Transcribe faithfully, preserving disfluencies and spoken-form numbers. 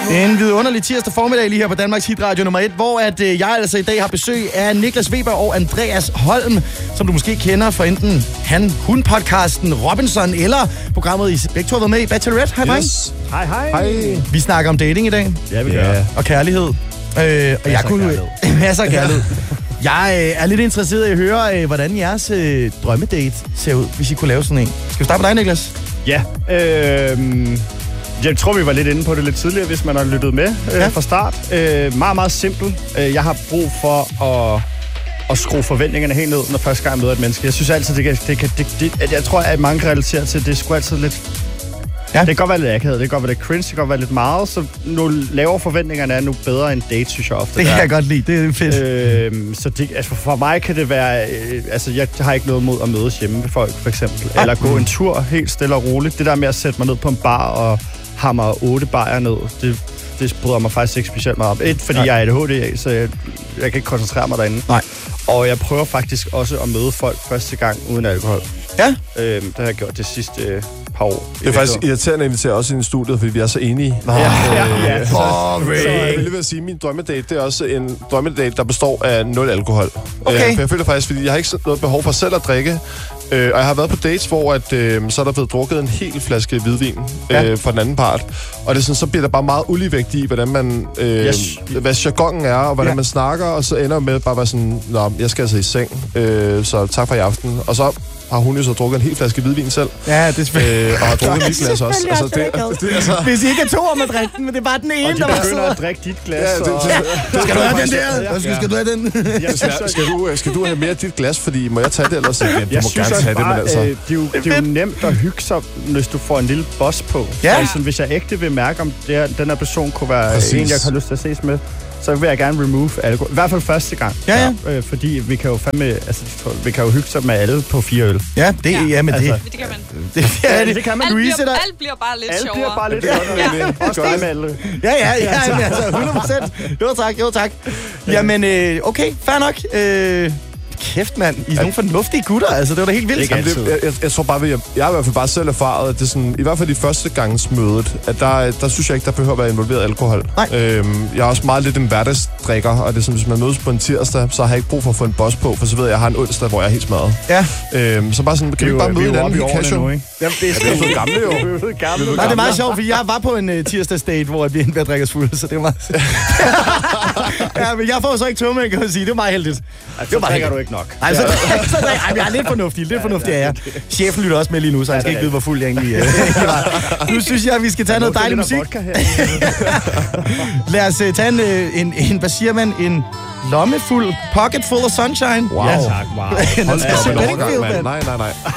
En vidunderlig tirsdag formiddag lige her på Danmarks Hitradio nummer et, hvor at, øh, jeg altså i dag har besøg af Niklas Weber og Andreas Holm, som du måske kender fra enten han-hun-podcasten Robinson eller programmet, I begge to har været med i Bachelorette. Hej, dreng. Yes. Hej, hej. Hej. Vi snakker om dating i dag. Ja, vi gør. Ja. Og kærlighed. Øh, og jeg kunne masser af kærlighed. Jeg øh, er lidt interesseret i at høre, øh, hvordan jeres øh, drømmedate ser ud, hvis I kunne lave sådan en. Skal vi starte med dig, Niklas? Ja, øh, jeg tror, vi var lidt inde på det lidt tidligere, hvis man har lyttet med øh, Ja. fra start. Øh, meget, meget simpelt. Øh, jeg har brug for at, at skrue forventningerne helt ned, når første gang jeg møder et menneske. Jeg synes altid, det kan, det kan, det, det, at jeg tror, at mange kan relatere til, det er sgu altid lidt... Ja. Det kan godt være lidt akavet, det kan godt være lidt cringe, det kan godt være lidt meget, så nu lavere forventningerne er nu bedre end date, synes jeg ofte. Det kan der. jeg godt lide, det er fedt. Øh, så det, altså for mig kan det være, øh, altså jeg har ikke noget mod at mødes hjemme med folk, for eksempel. Ah. Eller gå en tur helt stille og roligt. Det der med at sætte mig ned på en bar og hamre otte bajer ned, det, det bryder mig faktisk ikke specielt meget om. Et, fordi Nej. jeg er A D H D, så jeg, jeg kan ikke koncentrere mig derinde. Nej. Og jeg prøver faktisk også at møde folk første gang uden alkohol. Ja. Øh, det har jeg gjort det sidste øh, par år. Det er faktisk irriterende at invitere os ind i studiet, fordi vi er så enige. Nå, Ja, ja, ja. Så, Åh, så jeg Ray. vil lige ved at sige, at min drømmedate, det er også en drømmedate, der består af nul alkohol. Okay. Øh, for jeg føler faktisk, fordi jeg har ikke noget behov for selv at drikke. Øh, og jeg har været på dates, hvor at, øh, så er der blevet drukket en hel flaske hvidvin øh, Ja. fra den anden part. Og det er sådan, så bliver der bare meget uligevægt i, hvordan man, øh, Yes. hvad jargonen er, og hvordan Ja. man snakker. Og så ender med bare at være sådan, nå, jeg skal altså i seng, øh, så tak for i aften. Og så har hun jo så drukket en hel flaske hvidvin selv. Ja, det er selvfølgelig. Øh, og har drukket mit glas også. Altså, det, det, det, altså, Hvis I ikke er to om at drikke den, men det er bare den ene, Og de der var begynder så... at drikke dit glas. Ja, det- og- det- Skal du have den Ja. der? Skal, skal du have den? Jeg synes, skal, skal, du, skal du have mere af dit glas, fordi må jeg tage det ellers? Ja, du Jeg må synes gerne også tage det, men bare, altså... øh, det, er jo, det er jo nemt at hygge sig, hvis du får en lille boss på. Ja. Altså, hvis jeg ægte vil mærke, om det her, den her person kunne være Præcis. en, jeg har lyst til at ses med, så vil jeg gerne remove alkohol. I hvert fald første gang. Ja, ja. Øh, fordi vi kan jo fandme, altså, vi kan jo hygge sig med alle på fire øl. Ja, det, ja, men det... Altså, Det kan man. Det, ja, det, det kan man. Alt Louise, bliver, der... alt bliver bare lidt Alle sjovere. bliver bare lidt Ja. sjovere. Ja. Også dig med alle. Ja, ja, ja, ja, altså hundrede procent. Jo tak, jo tak. Jamen, øh, okay, fair nok. Øh, kæft, mand. I er nogle fornuftige gutter, altså. Det var da helt vildt. Ikke Jamen, det, jeg, jeg, jeg tror bare, at jeg, jeg har i hvert fald bare selv erfaret, at det er sådan, i hvert fald i første gangs mødet, at der, der synes jeg ikke, der behøver at være involveret alkohol. Nej. Øhm, jeg er også meget lidt en hverdagsdrikker, og det er sådan, hvis man mødes på en tirsdag, så har jeg ikke brug for at få en boss på, for så ved jeg, at jeg har en onsdag, hvor jeg er helt smadret. Ja. Øhm, så bare sådan, kan vi Vi ikke er bare jo- møde vi er jo hinanden oppe i helt årene casual? nu, ikke? Jamen, det er Ja, vi er blevet gamle jo. Vi er blevet gamle. Nej, det er meget sjovt, fordi jeg var på en uh, tirsdagsdate, hvor vi endte ved at drikke os fulde, så det var meget... Ja, men jeg får så ikke tømme, kan man sige. Det var meget heldigt. Altså, Det var bare drikker heldigt. du ikke nok. Nej, så, så, så ej, jeg er lidt fornuftig, lidt fornuftig er jeg. Chefen lytter også med lige nu, så jeg skal ikke vide, hvor fuld jeg egentlig er. Nu synes jeg, at vi skal tage noget dejlig musik. Lad os uh, tage en, uh, en, en, hvad siger man, en lommefuld, pocket full of sunshine. Wow. Ja, tak. Wow. Hold da op, en Benning overgang, Field, mand. mand. Nej, nej, nej.